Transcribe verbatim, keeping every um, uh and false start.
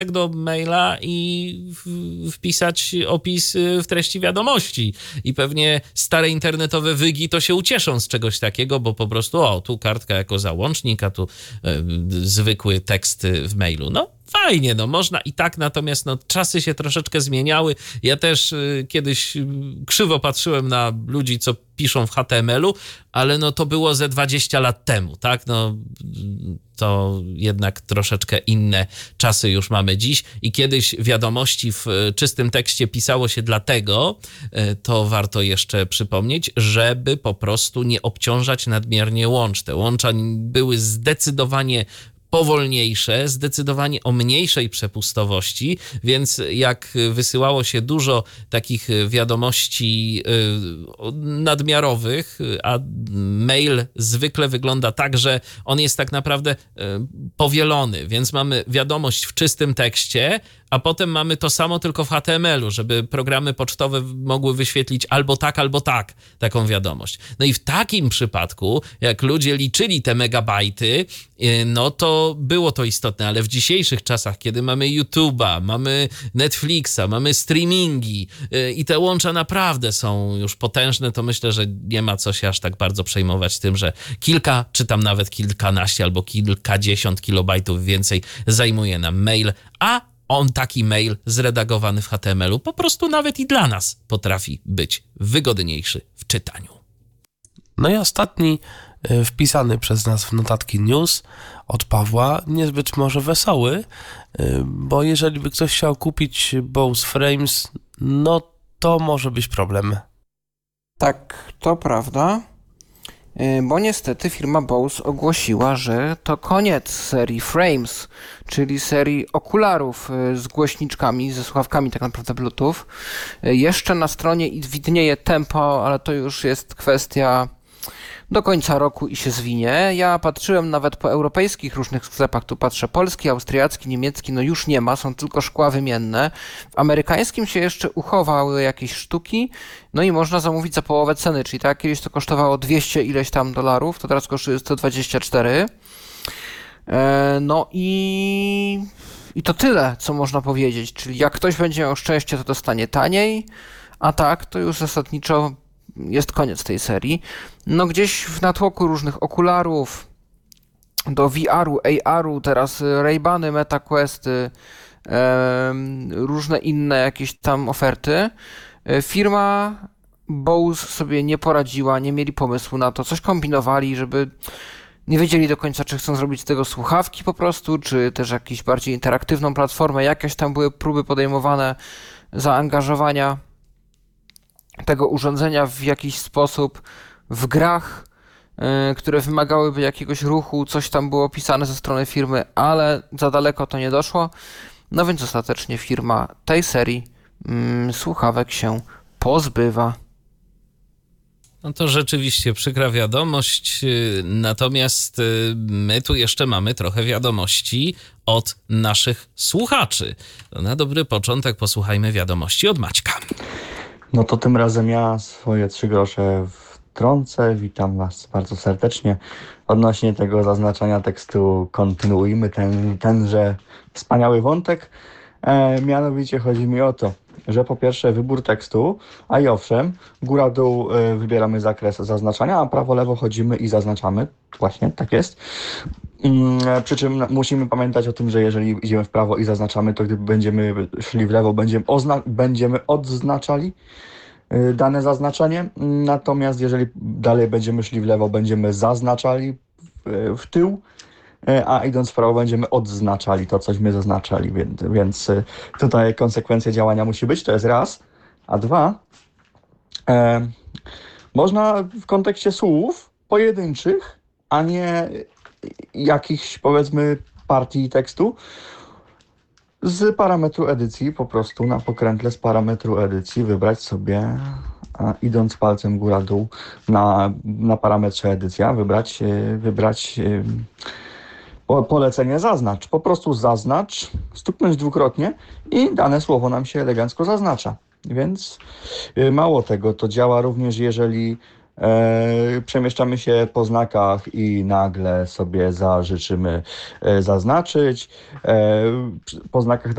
do maila i wpisać opis w treści wiadomości. I pewnie stare internetowe wygi to się ucieszą z czegoś takiego, bo po prostu o, tu kartka jako załącznik, a tu y, zwykły tekst w mailu. No fajnie, no można i tak, natomiast no, czasy się troszeczkę zmieniały. Ja też y, kiedyś y, krzywo patrzyłem na ludzi, co piszą w H T M L-u, ale no to było ze dwadzieścia lat temu, tak? No to jednak troszeczkę inne czasy już mamy dziś i kiedyś wiadomości w czystym tekście pisało się dlatego, to warto jeszcze przypomnieć, żeby po prostu nie obciążać nadmiernie łącz. Te łącza były zdecydowanie powolniejsze, zdecydowanie o mniejszej przepustowości, więc jak wysyłało się dużo takich wiadomości nadmiarowych, a mail zwykle wygląda tak, że on jest tak naprawdę powielony, więc mamy wiadomość w czystym tekście, a potem mamy to samo tylko w H T M L-u, żeby programy pocztowe mogły wyświetlić albo tak, albo tak taką wiadomość. No i w takim przypadku, jak ludzie liczyli te megabajty, no to było to istotne, ale w dzisiejszych czasach, kiedy mamy YouTube'a, mamy Netflixa, mamy streamingi i te łącza naprawdę są już potężne, to myślę, że nie ma co się aż tak bardzo przejmować tym, że kilka, czy tam nawet kilkanaście albo kilkadziesiąt kilobajtów więcej zajmuje nam mail, a on taki mail zredagowany w H T M L-u po prostu nawet i dla nas potrafi być wygodniejszy w czytaniu. No i ostatni wpisany przez nas w notatki news od Pawła, niezbyt może wesoły, bo jeżeli by ktoś chciał kupić Bose Frames, no to może być problem. Tak, to prawda, bo niestety firma Bose ogłosiła, że to koniec serii Frames, czyli serii okularów z głośniczkami, ze słuchawkami tak naprawdę Bluetooth. Jeszcze na stronie widnieje tempo, ale to już jest kwestia do końca roku i się zwinie. Ja patrzyłem nawet po europejskich różnych sklepach, tu patrzę polski, austriacki, niemiecki, no już nie ma, są tylko szkła wymienne. W amerykańskim się jeszcze uchowały jakieś sztuki, no i można zamówić za połowę ceny, czyli tak, kiedyś to kosztowało dwieście ileś tam dolarów, to teraz kosztuje sto dwadzieścia cztery. No i... i to tyle, co można powiedzieć, czyli jak ktoś będzie miał szczęście, to dostanie taniej, a tak, to już zasadniczo jest koniec tej serii. No gdzieś w natłoku różnych okularów, do V R-u, A R-u, teraz Ray-Bany, MetaQuesty, e, różne inne jakieś tam oferty. Firma Bose sobie nie poradziła, nie mieli pomysłu na to, coś kombinowali, żeby nie wiedzieli do końca, czy chcą zrobić z tego słuchawki po prostu, czy też jakąś bardziej interaktywną platformę. Jakieś tam były próby podejmowane zaangażowania tego urządzenia w jakiś sposób w grach, yy, które wymagałyby jakiegoś ruchu, coś tam było opisane ze strony firmy, ale za daleko to nie doszło. No więc ostatecznie firma tej serii yy, słuchawek się pozbywa. No to rzeczywiście przykra wiadomość, natomiast my tu jeszcze mamy trochę wiadomości od naszych słuchaczy. To na dobry początek posłuchajmy wiadomości od Maćka. No to tym razem ja swoje trzy grosze wtrącę. Witam Was bardzo serdecznie. Odnośnie tego zaznaczania tekstu kontynuujmy ten, tenże wspaniały wątek. E, mianowicie chodzi mi o to, że po pierwsze wybór tekstu, a i owszem, góra-dół y, wybieramy zakres zaznaczania, a prawo-lewo chodzimy i zaznaczamy. Właśnie, tak jest. Mm, przy czym musimy pamiętać o tym, że jeżeli idziemy w prawo i zaznaczamy, to gdy będziemy szli w lewo, będziemy, ozna- będziemy odznaczali y, dane zaznaczenie. Natomiast jeżeli dalej będziemy szli w lewo, będziemy zaznaczali w, w tył, a idąc w prawo będziemy odznaczali to, cośmy zaznaczali, więc, więc tutaj konsekwencja działania musi być, to jest raz. A dwa, e, można w kontekście słów pojedynczych, a nie jakichś, powiedzmy, partii tekstu, z parametru edycji, po prostu na pokrętle z parametru edycji wybrać sobie, a idąc palcem góra-dół na, na parametrze edycja, wybrać, wybrać polecenie zaznacz. Po prostu zaznacz, stuknąć dwukrotnie i dane słowo nam się elegancko zaznacza. Więc mało tego, to działa również, jeżeli E, przemieszczamy się po znakach i nagle sobie zażyczymy e, zaznaczyć. E, po znakach